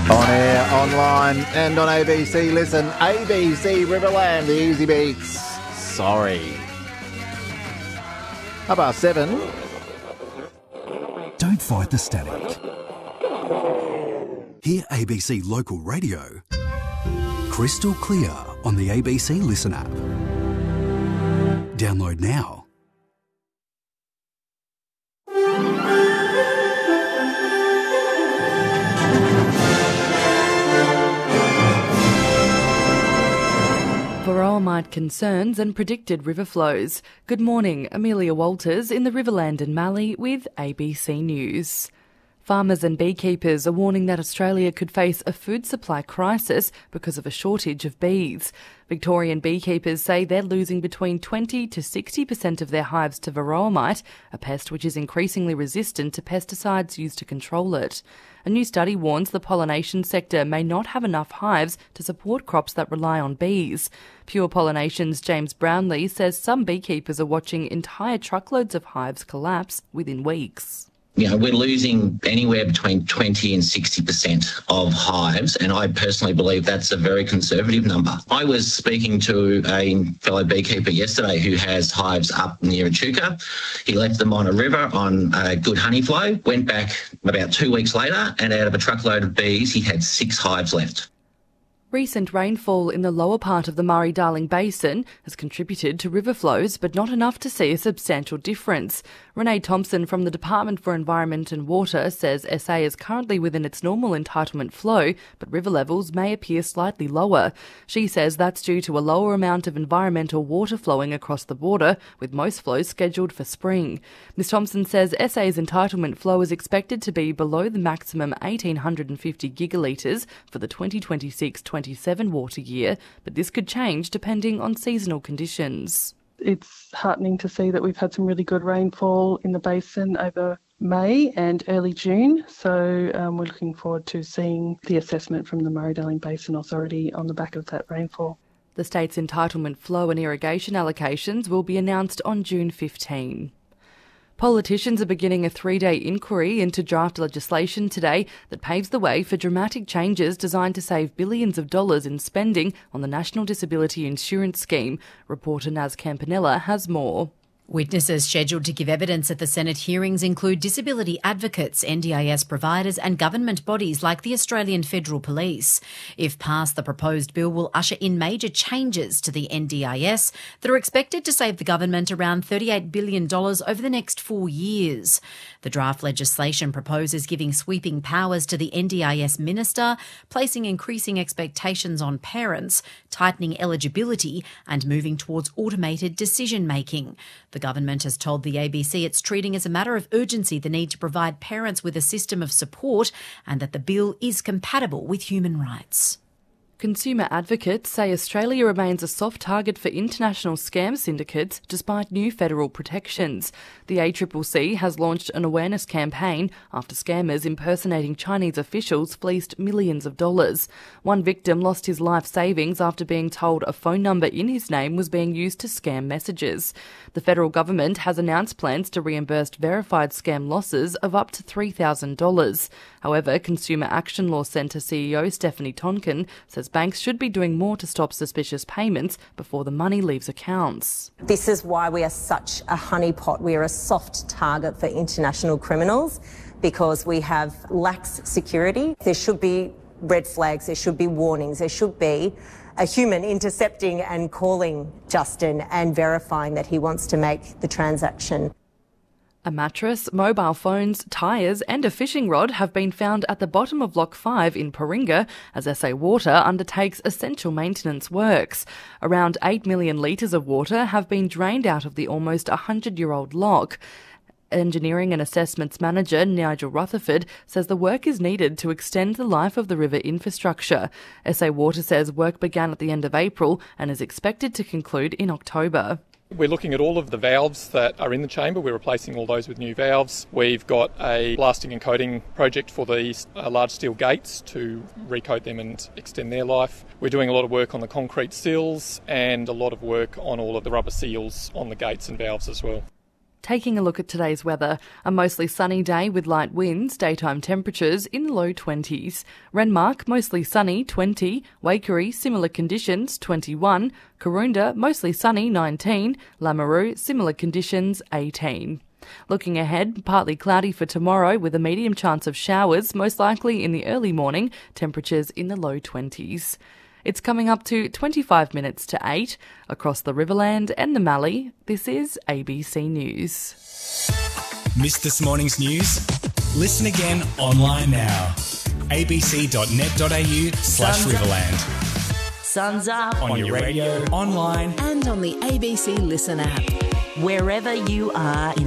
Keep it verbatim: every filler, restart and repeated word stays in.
On air, online and on A B C Listen, A B C Riverland, the Easy Beats. Sorry. How about seven? Don't fight the static. Hear A B C Local Radio crystal clear on the A B C Listen app. Download now. Varroa concerns and predicted river flows. Good morning, Amelia Walters in the Riverland and Mallee with A B C News. Farmers and beekeepers are warning that Australia could face a food supply crisis because of a shortage of bees. Victorian beekeepers say they're losing between twenty to sixty percent of their hives to varroa mite, a pest which is increasingly resistant to pesticides used to control it. A new study warns the pollination sector may not have enough hives to support crops that rely on bees. Pure Pollination's James Brownlee says some beekeepers are watching entire truckloads of hives collapse within weeks. You know, we're losing anywhere between twenty and sixty percent of hives, and I personally believe that's a very conservative number. I was speaking to a fellow beekeeper yesterday who has hives up near Echuca. He left them on a river on a good honey flow, went back about two weeks later, and out of a truckload of bees, he had six hives left. Recent rainfall in the lower part of the Murray-Darling Basin has contributed to river flows, but not enough to see a substantial difference. Renee Thompson from the Department for Environment and Water says S A is currently within its normal entitlement flow, but river levels may appear slightly lower. She says that's due to a lower amount of environmental water flowing across the border, with most flows scheduled for spring. Miz Thompson says S A's entitlement flow is expected to be below the maximum one thousand eight hundred fifty gigalitres for the twenty twenty-six twenty-seven water year, but this could change depending on seasonal conditions. It's heartening to see that we've had some really good rainfall in the basin over May and early June, so um, we're looking forward to seeing the assessment from the Murray-Darling Basin Authority on the back of that rainfall. The state's entitlement flow and irrigation allocations will be announced on June fifteenth. Politicians are beginning a three-day inquiry into draft legislation today that paves the way for dramatic changes designed to save billions of dollars in spending on the National Disability Insurance Scheme. Reporter Naz Campanella has more. Witnesses scheduled to give evidence at the Senate hearings include disability advocates, N D I S providers and government bodies like the Australian Federal Police. If passed, the proposed bill will usher in major changes to the N D I S that are expected to save the government around thirty-eight billion dollars over the next four years. The draft legislation proposes giving sweeping powers to the N D I S minister, placing increasing expectations on parents, tightening eligibility and moving towards automated decision-making. The government has told the A B C it's treating as a matter of urgency the need to provide parents with a system of support and that the bill is compatible with human rights. Consumer advocates say Australia remains a soft target for international scam syndicates despite new federal protections. The A C C C has launched an awareness campaign after scammers impersonating Chinese officials fleeced millions of dollars. One victim lost his life savings after being told a phone number in his name was being used to scam messages. The federal government has announced plans to reimburse verified scam losses of up to three thousand dollars. However, Consumer Action Law Centre C E O Stephanie Tonkin says banks should be doing more to stop suspicious payments before the money leaves accounts. This is why we are such a honeypot. We are a soft target for international criminals because we have lax security. There should be red flags, there should be warnings, there should be a human intercepting and calling Justin and verifying that he wants to make the transaction. A mattress, mobile phones, tyres and a fishing rod have been found at the bottom of Lock five in Paringa as S A Water undertakes essential maintenance works. Around eight million litres of water have been drained out of the almost one hundred-year-old lock. Engineering and Assessments Manager Nigel Rutherford says the work is needed to extend the life of the river infrastructure. S A Water says work began at the end of April and is expected to conclude in October. We're looking at all of the valves that are in the chamber. We're replacing all those with new valves. We've got a blasting and coating project for the uh, large steel gates to recoat them and extend their life. We're doing a lot of work on the concrete sills and a lot of work on all of the rubber seals on the gates and valves as well. Taking a look at today's weather, a mostly sunny day with light winds, daytime temperatures in the low twenties. Renmark, mostly sunny, twenty. Waikerie, similar conditions, twenty-one. Karoonda, mostly sunny, nineteen. Lameroo, similar conditions, eighteen. Looking ahead, partly cloudy for tomorrow with a medium chance of showers, most likely in the early morning, temperatures in the low twenties. It's coming up to twenty-five minutes to eight. Across the Riverland and the Mallee, this is A B C News. Missed this morning's news? Listen again online now. abc.net.au slash Riverland. Sun's up. On your radio, online and on the A B C Listen app. Wherever you are in